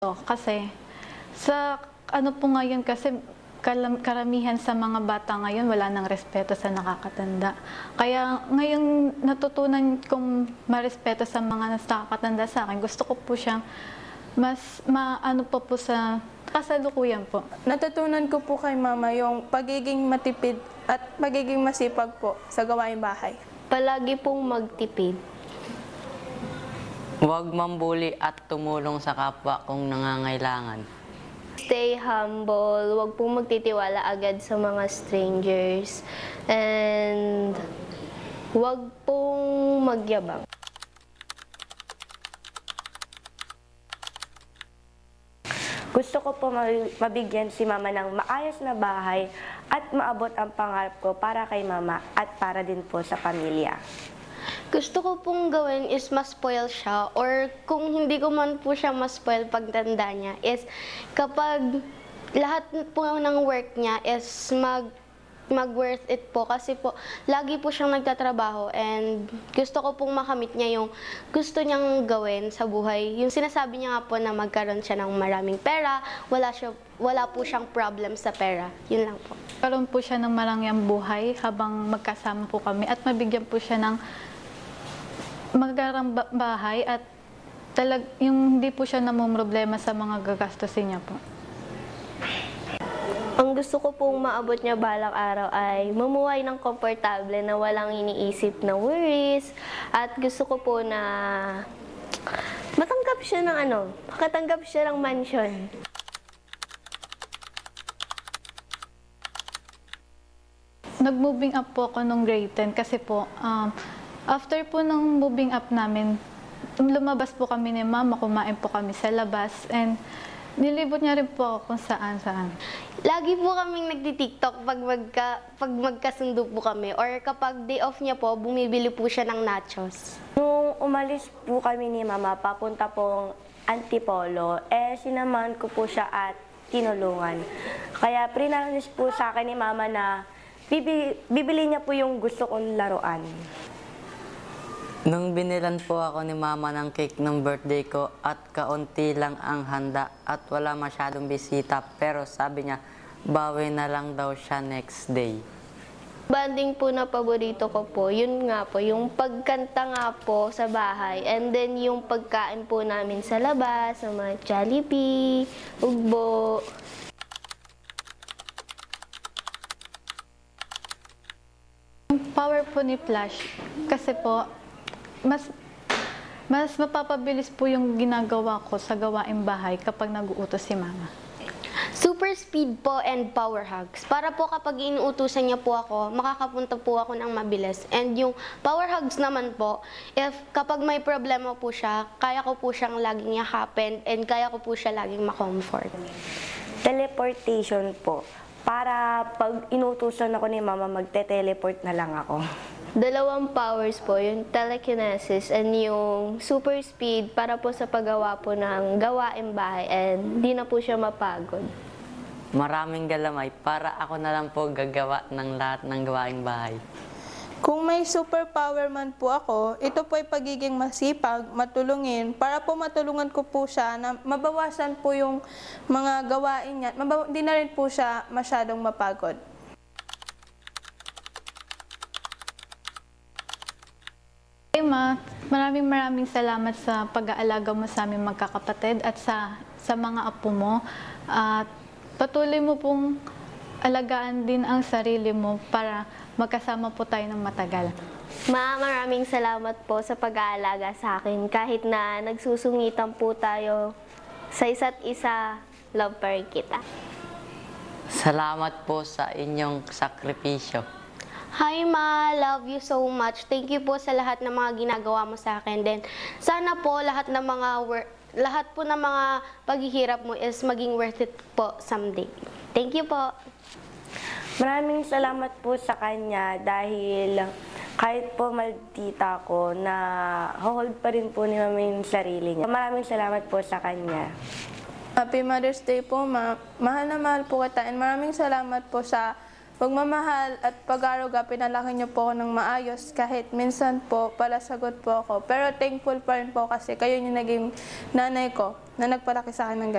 Kasi sa ano po ngayon kasi karamihan sa mga bata ngayon wala ng respeto sa nakakatanda. Kaya ngayon natutunan kong marespeto sa mga nakakatanda sa akin. Gusto ko po siyang mas maano po sa kasalukuyan po. Natutunan ko po kay mama yung pagiging matipid at pagiging masipag po sa gawaing bahay. Palagi pong magtipid. Huwag mambuli at tumulong sa kapwa kung nangangailangan. Stay humble, huwag pong magtitiwala agad sa mga strangers. And huwag pong magyabang. Gusto ko po mabigyan si mama ng maayos na bahay at maabot ang pangarap ko para kay mama at para din po sa pamilya. Gusto ko pong gawin is mas-spoil siya, or kung hindi ko man po siya mas-spoil pagtanda niya, is kapag lahat po ng work niya is mag-worth it po. Kasi po, lagi po siyang nagtatrabaho and gusto ko pong makamit niya yung gusto niyang gawin sa buhay. Yung sinasabi niya nga po na magkaroon siya ng maraming pera, wala po siyang problem sa pera. Yun lang po. Karoon po siya ng marangyang buhay habang magkasama po kami at mabigyan po siya ng magandang bahay at yung hindi po siya namumroblema sa mga gagastusin niya po. Ang gusto ko pong maabot niya balang araw ay mamuhay ng komportable na walang iniisip na worries, at gusto ko po na makatanggap siya ng mansion. Nag-moving up po ako nung grade 10 kasi po after po ng moving up namin, lumabas po kami ni mama, kumain po kami sa labas, and nilibot niya rin po ako kung saan-saan. Lagi po kaming nagti-TikTok pag magkasundo po kami, or kapag day off niya po, bumibili po siya ng nachos. Nung umalis po kami ni mama papunta pong Antipolo, sinamahan ko po siya at tinulungan. Kaya prinanis po sa akin ni mama na bibili niya po yung gusto kong laruan. Nung binilan po ako ni mama ng cake ng birthday ko at kaunti lang ang handa at wala masyadong bisita, pero sabi niya, bawi na lang daw siya next day. Banding po na paborito ko po, yun nga po, yung pagkanta nga po sa bahay, and then yung pagkain po namin sa labas, sa mga Jollibee, ugbo. Yung power po ni Flash, kasi po, mas mapapabilis po yung ginagawa ko sa gawaing bahay kapag nag-uutos si mama. Super speed po and power hugs. Para po kapag inuutusan niya po ako, makakapunta po ako ng mabilis. And yung power hugs naman po, kapag may problema po siya, kaya ko po siyang laging yakapin and kaya ko po siya laging makomfort. Teleportation po. Para pag inutusan ako ni mama, magte-teleport na lang ako. Dalawang powers po, yung telekinesis and yung super speed para po sa paggawa po ng gawaing bahay, and di na po siya mapagod. Maraming galamay para ako na lang po gagawa ng lahat ng gawaing bahay. Kung may superpower man po ako, ito po ay pagiging masipag, matulungin, para po matulungan ko po siya na mabawasan po yung mga gawain niya. Hindi na rin po siya masyadong mapagod. Hey Ma, maraming salamat sa pag-aalaga mo sa aming magkakapatid at sa mga apo mo. At patuloy mo pong alagaan din ang sarili mo para magkasama po tayo ng matagal. Ma, maraming salamat po sa pag-aalaga sa akin. Kahit na nagsusungitan po tayo sa isa't isa, love pa rin kita. Salamat po sa inyong sakripisyo. Hi Ma, love you so much. Thank you po sa lahat ng mga ginagawa mo sa akin. Then sana po lahat ng mga paghihirap mo is maging worth it po someday. Thank you po. Maraming salamat po sa kanya dahil kahit po maldita ko, na hold pa rin po ni mama yung sarili niya. Maraming salamat po sa kanya. Happy Mother's Day po, Ma. Mahal na mahal po kita, and maraming salamat po sa pagmamahal at pag-aruga, pinalaki niyo po ako ng maayos kahit minsan po palasagot po ako. Pero thankful pa rin po kasi kayo yung naging nanay ko na nagpalaki sa akin ng ganyan.